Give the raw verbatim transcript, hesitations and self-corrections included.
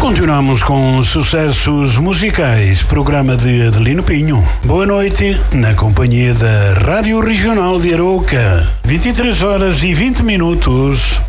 Continuamos com sucessos musicais, programa de Adelino Pinho. Boa noite, na companhia da Rádio Regional de Arouca. vinte e três horas e vinte minutos.